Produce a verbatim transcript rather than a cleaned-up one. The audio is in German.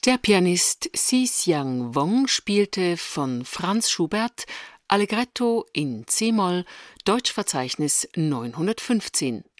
Der Pianist Xi-Xiang Wong spielte von Franz Schubert Allegretto in c-Moll, Deutschverzeichnis neunhundertfünfzehn.